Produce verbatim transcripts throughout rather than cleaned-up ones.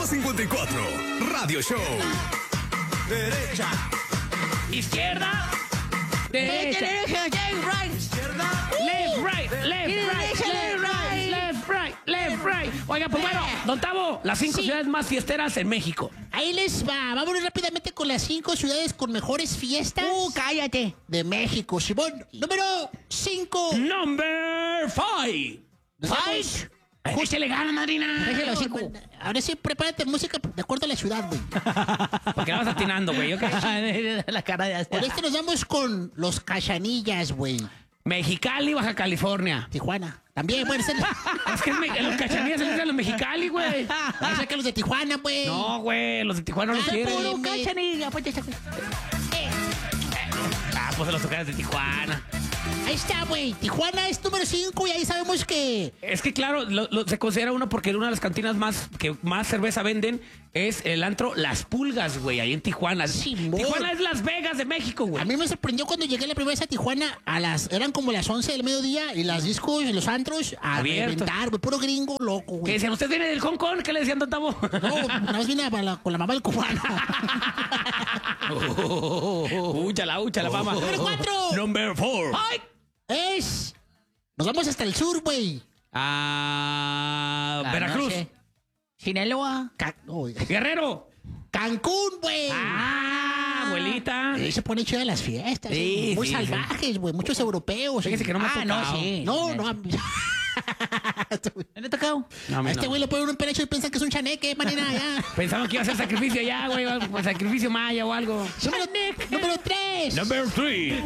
cincuenta y cuatro, Radio Show. Derecha. Izquierda. Derecha. Left, right, left, right, left, right, left, right, left, right. Oiga, pues bueno, don Tavo, las cinco Sí. ciudades más fiesteras en México. Ahí les va. Vámonos rápidamente con las cinco ciudades con mejores fiestas. Uh, cállate. De México, Simón. Número cinco. Number five. Five. Justo le gana, madrina. Déjelo así, güey. Ahora sí, prepárate música de acuerdo a la ciudad, güey. Porque la vas atinando, güey. ¿Ok? La cara de Por este nos vamos con los Cachanillas, güey. Mexicali, Baja California. Tijuana. También, bueno, ser... Es que es me- los Cachanillas son de los Mexicali, güey. Vamos a sacar los de Tijuana, güey. No, güey, los de Tijuana no los Ah, quieren. puro Cachanilla, pues esa- Ah, pues los tocadas de Tijuana. Ahí está, güey. Tijuana es número cinco y ahí sabemos que... Es que claro, lo- lo- se considera uno porque una de las cantinas más que más cerveza venden es el antro Las Pulgas, güey, ahí en Tijuana. Simón. Tijuana es Las Vegas de México, güey. A mí me sorprendió cuando llegué la primera vez a Tijuana, a las, eran como las once del mediodía y las discos y los antros a Abiertos. reventar, güey, puro gringo loco, Que güey. decían, ¿usted viene del Hong Kong? ¿Qué le decían, don Tavo? No, nada más vine a la- con la mamá del cubano. Úchala, úchala, mamá. Número cuatro. Number four. ¡Ay! Es... Nos vamos hasta el sur, güey. Ah, Ah, Veracruz. no sé. Sinaloa. Ca- no, Guerrero. Cancún, güey. Ah, abuelita. Ahí se pone chida las fiestas. Sí, eh, Muy sí, salvajes, güey. Muchos europeos. Fíjese que no me ha Ah, no, tocado. sí. No, no. a- ¿Me he tocado? No, a mí a este no. güey le ponen un perecho y piensan que es un chaneque, manera, ya. Pensaban que iba a hacer sacrificio ya, güey. o Sacrificio maya o algo. Número, número tres. Number three.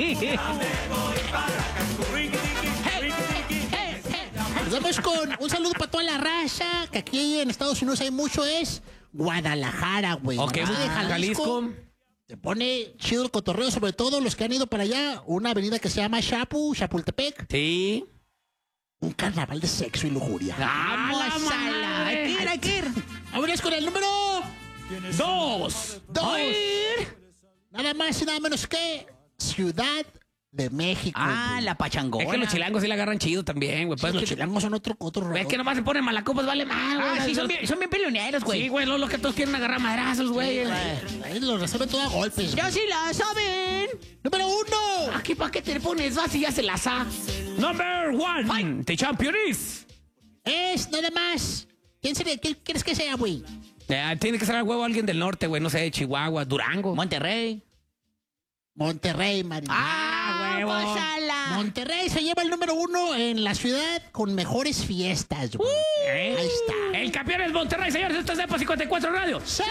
Nos vamos con un saludo para toda la raza, que aquí en Estados Unidos hay mucho, es Guadalajara, güey. Ok, La raza de ah, Jalisco. Se pone chido el cotorreo, sobre todo los que han ido para allá. Una avenida que se llama Chapu, Chapultepec. Sí. Un carnaval de sexo y lujuria. ¡Vamos a la- hay que ir, hay que ir. Vámonos con el número Dos. dos. Nada más y nada menos que Ciudad de México. Ah, güey. la pachangona. Es que los chilangos sí la agarran chido también, güey. Sí, Pues los es que, chilangos son otro, otro rollo. es que nomás se ponen malacopas, vale mal, güey. Ah, sí, son bien, son bien peleoneros, güey. Sí, güey, lo, lo que todos quieren agarrar madrazos, güey. Ahí los resuelven todo a golpes. Ya sí la saben. Número uno. Aquí, ¿para qué te pones? Así ya se las ha. Number one. The champion is. Es nada más. ¿Quién sería? ¿Quién quieres que sea, güey? Eh, tiene que ser a huevo alguien del norte, güey. No sé, Chihuahua, Durango. Monterrey. Monterrey, Marina. Ah, huevo. pásala. Monterrey se lleva el número uno en la ciudad con mejores fiestas, güey. ¿Eh? Ahí está. El campeón es Monterrey, señores. Esto es Depa cincuenta y cuatro Radio. ¡Sí!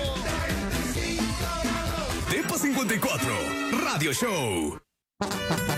Depa cincuenta y cuatro, Radio Show.